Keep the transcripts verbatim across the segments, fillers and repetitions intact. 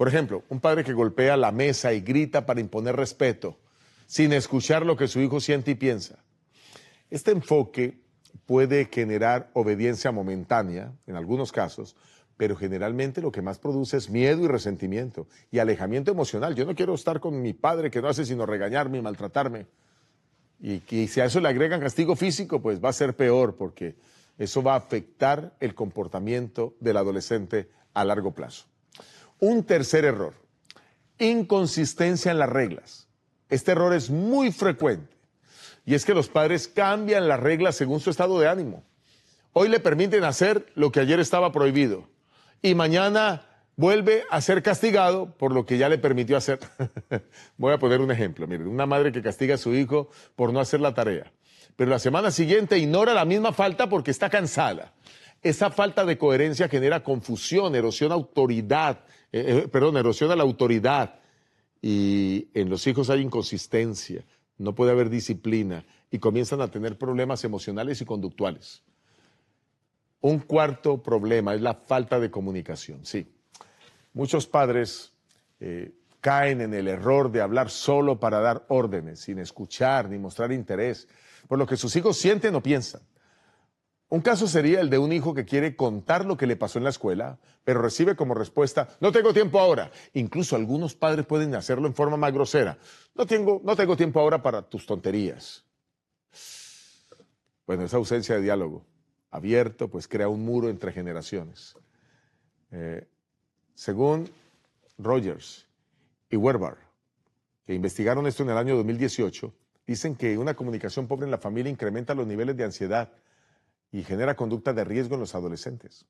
Por ejemplo, un padre que golpea la mesa y grita para imponer respeto, sin escuchar lo que su hijo siente y piensa. Este enfoque puede generar obediencia momentánea, en algunos casos, pero generalmente lo que más produce es miedo y resentimiento y alejamiento emocional. Yo no quiero estar con mi padre que no hace sino regañarme y maltratarme. Y, y si a eso le agregan castigo físico, pues va a ser peor, porque eso va a afectar el comportamiento del adolescente a largo plazo. Un tercer error, inconsistencia en las reglas. Este error es muy frecuente. Y es que los padres cambian las reglas según su estado de ánimo. Hoy le permiten hacer lo que ayer estaba prohibido y mañana vuelve a ser castigado por lo que ya le permitió hacer. Voy a poner un ejemplo. Miren, una madre que castiga a su hijo por no hacer la tarea, pero la semana siguiente ignora la misma falta porque está cansada. Esa falta de coherencia genera confusión, erosiona autoridad, eh, eh, perdón, erosiona la autoridad. Y en los hijos hay inconsistencia, no puede haber disciplina y comienzan a tener problemas emocionales y conductuales. Un cuarto problema es la falta de comunicación. Sí, muchos padres eh, caen en el error de hablar solo para dar órdenes, sin escuchar ni mostrar interés por lo que sus hijos sienten o piensan. Un caso sería el de un hijo que quiere contar lo que le pasó en la escuela, pero recibe como respuesta, no tengo tiempo ahora. Incluso algunos padres pueden hacerlo en forma más grosera. No tengo, no tengo tiempo ahora para tus tonterías. Bueno, esa ausencia de diálogo abierto, pues crea un muro entre generaciones. Eh, según Rogers y Werbar, que investigaron esto en el año dos mil dieciocho, dicen que una comunicación pobre en la familia incrementa los niveles de ansiedad y genera conducta de riesgo en los adolescentes.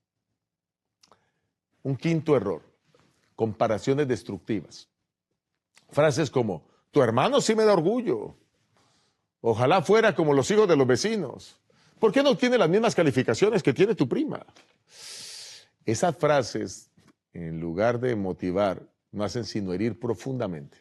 Un quinto error, comparaciones destructivas. Frases como, tu hermano sí me da orgullo, ojalá fuera como los hijos de los vecinos, ¿por qué no tiene las mismas calificaciones que tiene tu prima? Esas frases, en lugar de motivar, no hacen sino herir profundamente.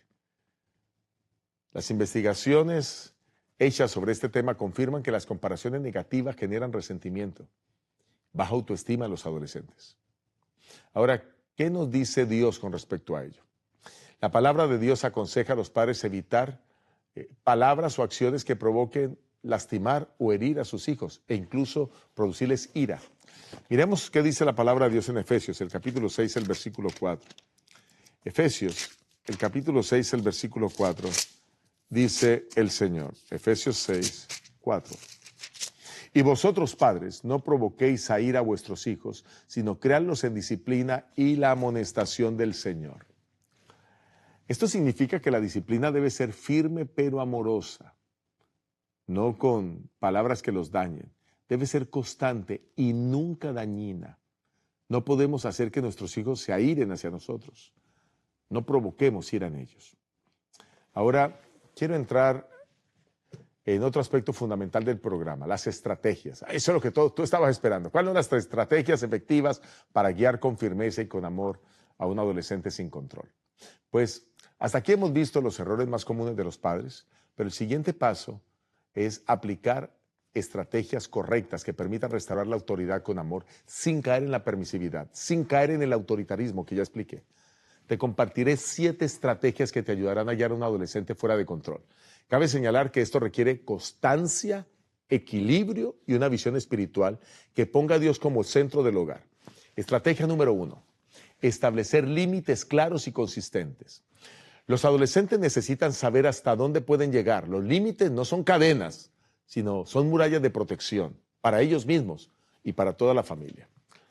Las investigaciones hechas sobre este tema confirman que las comparaciones negativas generan resentimiento, baja autoestima en los adolescentes. Ahora, ¿qué nos dice Dios con respecto a ello? La palabra de Dios aconseja a los padres evitar eh, palabras o acciones que provoquen lastimar o herir a sus hijos e incluso producirles ira. Miremos qué dice la palabra de Dios en Efesios, el capítulo seis, el versículo cuatro. Efesios, el capítulo seis, el versículo cuatro. Dice el Señor, Efesios seis, cuatro. Y vosotros, padres, no provoquéis a ira a vuestros hijos, sino créanlos en disciplina y la amonestación del Señor. Esto significa que la disciplina debe ser firme pero amorosa, no con palabras que los dañen. Debe ser constante y nunca dañina. No podemos hacer que nuestros hijos se airen hacia nosotros. No provoquemos ira en ellos. Ahora, quiero entrar en otro aspecto fundamental del programa, las estrategias. Eso es lo que todo, tú estabas esperando. ¿Cuáles son las estrategias efectivas para guiar con firmeza y con amor a un adolescente sin control? Pues hasta aquí hemos visto los errores más comunes de los padres, pero el siguiente paso es aplicar estrategias correctas que permitan restaurar la autoridad con amor sin caer en la permisividad, sin caer en el autoritarismo que ya expliqué. Te compartiré siete estrategias que te ayudarán a guiar a un adolescente fuera de control. Cabe señalar que esto requiere constancia, equilibrio y una visión espiritual que ponga a Dios como centro del hogar. Estrategia número uno, establecer límites claros y consistentes. Los adolescentes necesitan saber hasta dónde pueden llegar. Los límites no son cadenas, sino son murallas de protección para ellos mismos y para toda la familia.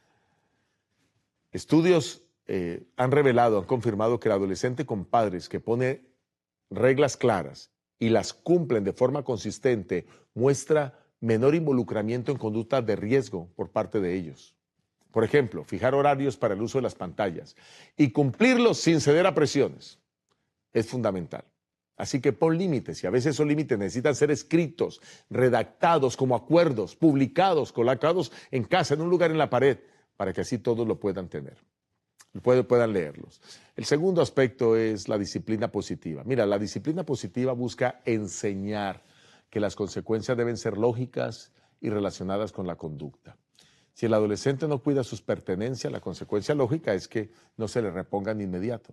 Estudios Eh, han revelado, han confirmado que el adolescente con padres que pone reglas claras y las cumplen de forma consistente muestra menor involucramiento en conductas de riesgo por parte de ellos. Por ejemplo, fijar horarios para el uso de las pantallas y cumplirlos sin ceder a presiones es fundamental. Así que pon límites y a veces esos límites necesitan ser escritos, redactados como acuerdos, publicados, colocados en casa, en un lugar en la pared, para que así todos lo puedan tener. puedan leerlos. El segundo aspecto es la disciplina positiva. Mira, la disciplina positiva busca enseñar que las consecuencias deben ser lógicas y relacionadas con la conducta. Si el adolescente no cuida sus pertenencias, la consecuencia lógica es que no se le repongan de inmediato.